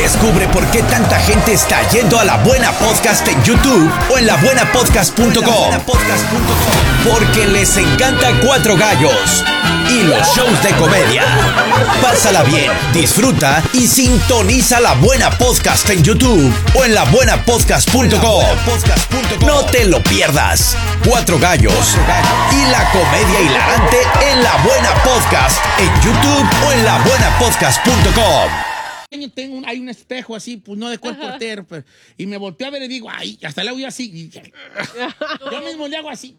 Descubre por qué tanta gente está yendo a La Buena Podcast en YouTube o en labuenapodcast.com. Porque les encanta Cuatro Gallos y los shows de comedia. Pásala bien, disfruta y sintoniza La Buena Podcast en YouTube o en labuenapodcast.com. No te lo pierdas. Cuatro Gallos y la comedia hilarante en La Buena Podcast en YouTube o en labuenapodcast.com. Hay un espejo así, pues no de cuerpo entero, pero, y me volteo a ver y digo, ay, hasta le hago yo así. Yo mismo le hago así.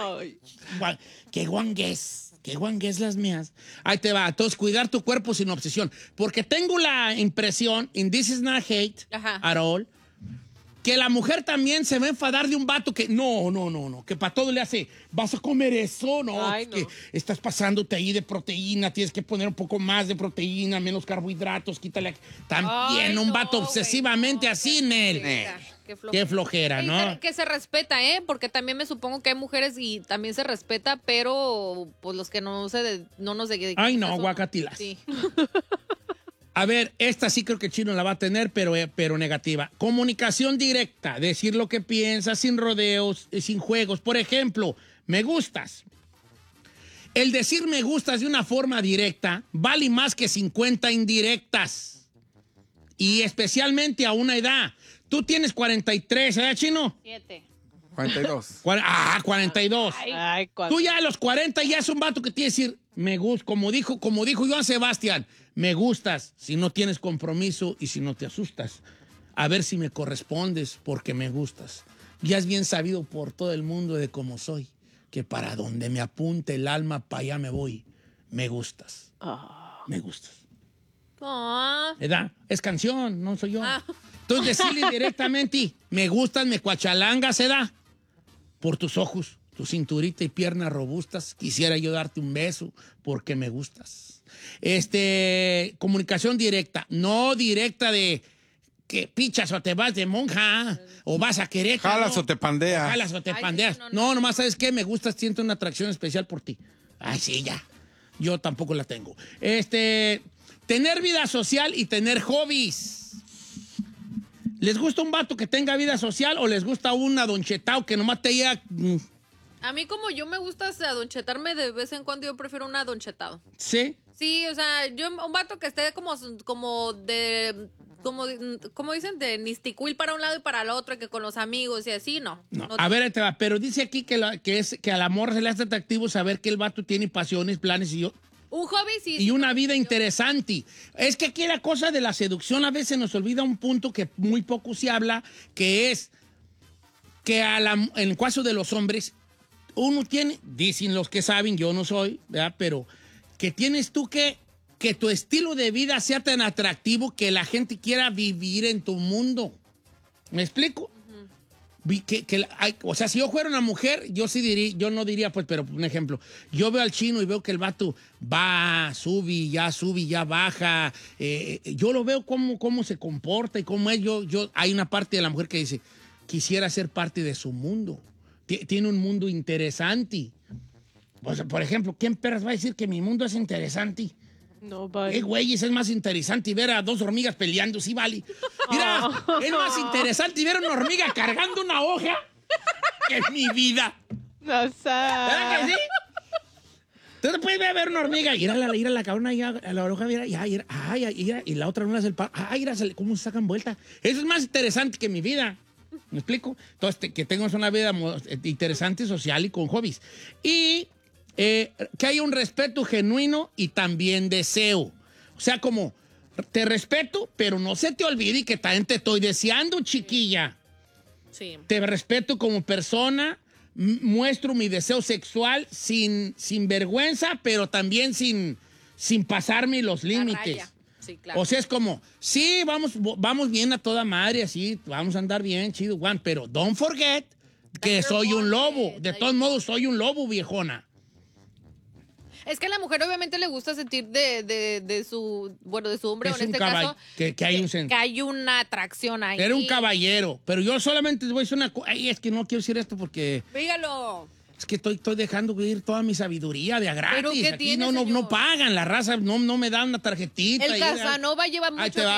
Qué guangues las mías. Ahí te va. Entonces, cuidar tu cuerpo sin obsesión. Porque tengo la impresión, and this is not hate at all, que la mujer también se va a enfadar de un vato que no, que para todo le hace, vas a comer eso, Ay, no. que estás pasándote ahí de proteína, tienes que poner un poco más de proteína, menos carbohidratos, quítale. También un vato obsesivamente así, Nel. Qué flojera, ¿no? Que se respeta, ¿eh? Porque también me supongo que hay mujeres y también se respeta, pero pues los que no nos dedicamos. Ay, no, guacatilas. Sí. A ver, esta sí creo que Chino la va a tener, pero negativa. Comunicación directa, decir lo que piensas, sin rodeos, sin juegos. Por ejemplo, me gustas. El decir me gustas de una forma directa vale más que 50 indirectas. Y especialmente a una edad. Tú tienes 43, ¿verdad, Chino? 7. 42. 42. Ay, Tú ya a los 40 ya es un vato que tiene que decir, me gusta, como dijo Joan Sebastián, me gustas si no tienes compromiso y si no te asustas. A ver si me correspondes porque me gustas. Ya es bien sabido por todo el mundo de cómo soy, que para donde me apunte el alma, para allá me voy. Me gustas. Me gustas. ¿Verdad? Es canción, no soy yo. Entonces decirle directamente, me gustas, me cuachalangas, ¿se da? Por tus ojos, tu cinturita y piernas robustas, quisiera yo darte un beso porque me gustas. Comunicación directa, no directa de que pichas o te vas de monja o vas a querer. Jalas o te pandeas. Jalas o te Ay, pandeas. sí, No, nomás sabes qué, me gustas, siento una atracción especial por ti. Ay, sí, ya. Yo tampoco la tengo. Tener vida social y tener hobbies. ¿Les gusta un vato que tenga vida social o les gusta un adonchetao que nomás te llega? A mí como yo me gusta adonchetarme de vez en cuando, yo prefiero un adonchetado. ¿Sí? Sí, o sea, un vato que esté como dicen, de nisticuil para un lado y para el otro, que con los amigos y así, no. A ver, ahí te va. Pero dice aquí que al amor se le hace atractivo saber que el vato tiene pasiones, planes Un hobby sí. y una vida interesante. Es que aquí la cosa de la seducción a veces nos olvida un punto que muy poco se habla, que es que en el caso de los hombres, uno tiene, dicen los que saben, yo no soy, ¿verdad? Pero que tienes tú que tu estilo de vida sea tan atractivo que la gente quiera vivir en tu mundo. ¿Me explico? O sea, si yo fuera una mujer, yo no diría, pues, pero un ejemplo, yo veo al Chino y veo que el vato sube, ya baja, yo lo veo cómo se comporta y cómo es, hay una parte de la mujer que dice, quisiera ser parte de su mundo, tiene un mundo interesante. Pues, por ejemplo, ¿quién perras va a decir que mi mundo es interesante? No, vale. Güeyes, es más interesante ver a dos hormigas peleando, sí, vale. Mira, es más interesante ver a una hormiga cargando una hoja que mi vida. No sé. ¿Verdad que sí? Tú te puedes ver una hormiga, ir a la cabrona, a la hoja, mira, y la otra no le hace el paro. ¿Cómo se sacan vuelta? Eso es más interesante que mi vida. ¿Me explico? Entonces, que tengas una vida interesante, social y con hobbies. Y que haya un respeto genuino y también deseo. O sea, como te respeto, pero no se te olvide que también te estoy deseando, chiquilla. Sí. Te respeto como persona, muestro mi deseo sexual sin vergüenza, pero también sin pasarme los límites. Sí, claro. O sea, es como, sí, vamos bien a toda madre, así, vamos a andar bien, chido, Juan, pero don't forget que soy un lobo. De todos modos, soy un lobo, viejona. Es que a la mujer obviamente le gusta sentir de su hombre, o en este caso, que hay una atracción ahí. Era un caballero, pero yo solamente les voy a decir una cosa. Es que no quiero decir esto porque... Dígalo. Es que estoy dejando ir toda mi sabiduría de a gratis. ¿Pero qué aquí tiene, no señor? pagan, la raza no me da una tarjetita. El Casanova lleva mucho Ahí te va.